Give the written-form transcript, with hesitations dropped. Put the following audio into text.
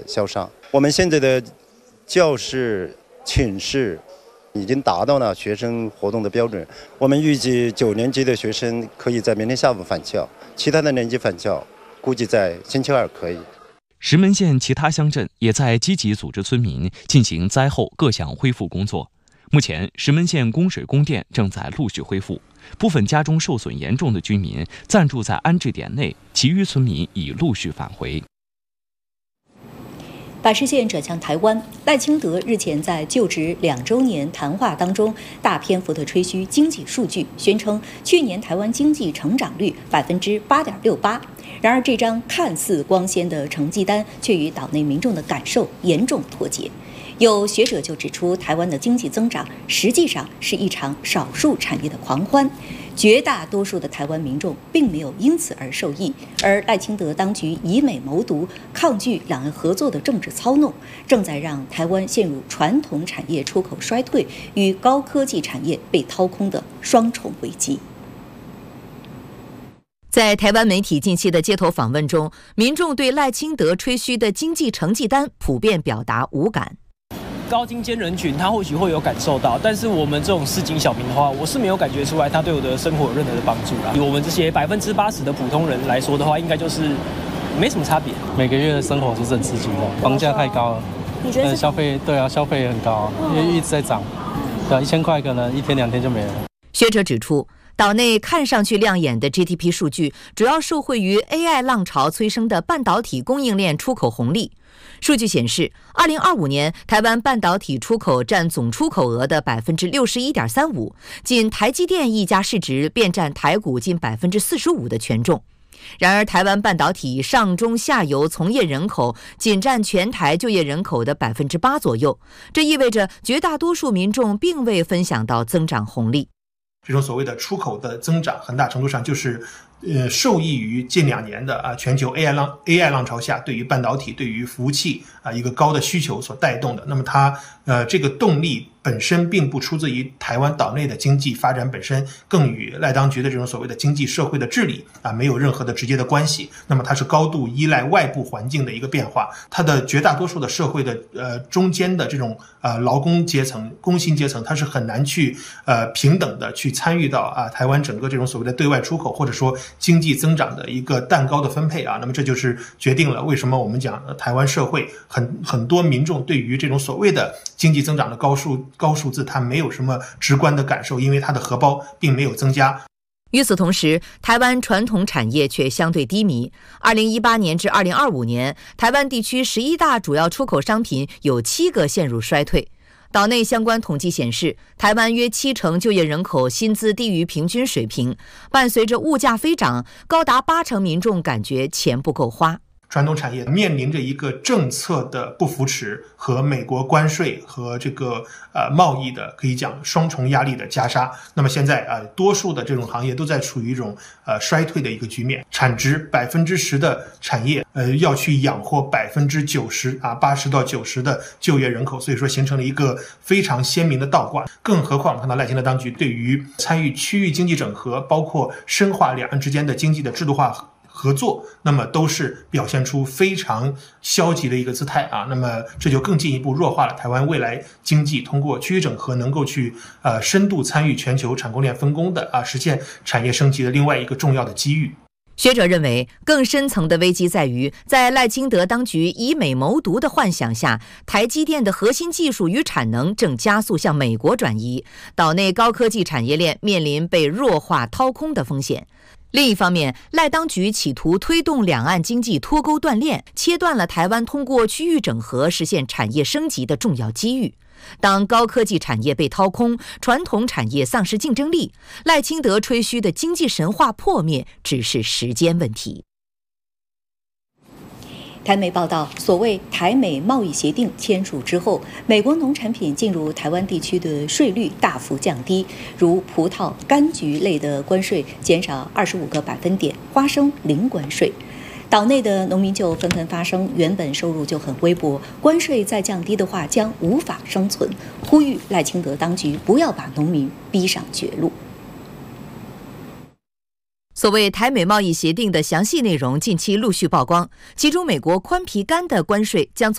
销商。我们现在的教室、寝室已经达到了学生活动的标准。我们预计9年级的学生可以在明天下午返校，其他的年级返校估计在星期2可以。 石门县其他乡镇也在积极组织村民进行灾后各项恢复工作。目前，石门县供水供电正在陆续恢复，部分家中受损严重的居民暂住在安置点内，其余村民已陆续返回。 把视线转向台湾，赖清德日前在就职2周年谈话当中，大篇幅的吹嘘经济数据，宣称去年台湾经济成长率8.68%。然而，这张看似光鲜的成绩单，却与岛内民众的感受严重脱节。有学者就指出，台湾的经济增长实际上是一场少数产业的狂欢，绝大多数的台湾民众并没有因此而受益。而赖清德当局以美谋独，抗拒两岸合作的政治操弄，正在让台湾陷入传统产业出口衰退与高科技产业被掏空的双重危机。 在台湾媒体近期的街头访问中，民众对赖清德吹嘘的经济成绩单普遍表达无感。 高精尖人群他或许会有感受到，但是我们这种市井小民的话，我是没有感觉出来他对我的生活有任何的帮助啦。以我们这些80%的普通人来说的话，应该就是没什么差别。 每个月的生活就是很刺激的，房价太高了。 你觉得消费？对啊，消费也很高啊，因为一直在涨。对，1000块可能1天2天就没了。 学者指出，岛内看上去亮眼的 GDP 数据，主要受惠于 AI 浪潮催生的半导体供应链出口红利。数据显示，2025年台湾半导体出口占总出口额的61.35%，仅台积电一家市值便占台股近45%的权重。然而，台湾半导体上中下游从业人口仅占全台就业人口的8%左右，这意味着绝大多数民众并未分享到增长红利。 这种所谓的出口的增长，很大程度上就是受益于近2年的全球 AI 浪潮下对于半导体、对于服务器一个高的需求所带动的。那么它这个动力本身并不出自于台湾岛内的经济发展本身，更与赖当局的这种所谓的经济社会的治理没有任何的直接的关系。那么它是高度依赖外部环境的一个变化，它的绝大多数的社会的中间的这种劳工阶层、工薪阶层，它是很难去平等的去参与到台湾整个这种所谓的对外出口或者说经济增长的一个蛋糕的分配那么这就是决定了为什么我们讲台湾社会很多民众对于这种所谓的经济增长的高数字，它没有什么直观的感受，因为它的荷包并没有增加。 与此同时，台湾传统产业却相对低迷。2018年至2025年，台湾地区11大主要出口商品有7个陷入衰退。岛内相关统计显示，台湾约70%就业人口薪资低于平均水平，伴随着物价飞涨，高达80%民众感觉钱不够花。 传统产业面临着一个政策的不扶持和美国关税和这个贸易的可以讲双重压力的加杀。那么现在多数的这种行业都在处于一种衰退的一个局面，产值10%的产业要去养活80%到90%的就业人口，所以说形成了一个非常鲜明的倒挂。更何况我们看到赖清德当局对于参与区域经济整合，包括深化两岸之间的经济的制度化合作，那么都是表现出非常消极的一个姿态那么这就更进一步弱化了台湾未来经济通过区域整合能够去深度参与全球产供链分工的实现产业升级的另外一个重要的机遇。 学者认为，更深层的危机在于，在赖清德当局以美谋独的幻想下，台积电的核心技术与产能正加速向美国转移，岛内高科技产业链面临被弱化掏空的风险。另一方面，赖当局企图推动两岸经济脱钩断链，切断了台湾通过区域整合实现产业升级的重要机遇。当高科技产业被掏空，传统产业丧失竞争力，赖清德吹嘘的经济神话破灭只是时间问题。 台媒报道，所谓台美贸易协定签署之后，美国农产品进入台湾地区的税率大幅降低，如葡萄、柑橘类的关税减少25个百分点，花生零关税。岛内的农民就纷纷发声，原本收入就很微薄，关税再降低的话将无法生存，呼吁赖清德当局不要把农民逼上绝路。 所谓台美贸易协定的详细内容近期陆续曝光，其中美国宽皮柑的关税将